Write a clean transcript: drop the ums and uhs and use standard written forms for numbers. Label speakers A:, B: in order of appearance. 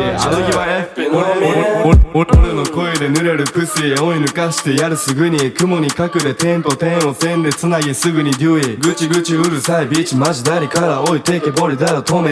A: あの日は FP の俺の声で濡れるプシー追い抜かしてやるすぐに雲に隠れ点と点を線で繋ぎすぐにデュイぐちぐちうるさいビーチマジ誰から置いてけぼりだろ止め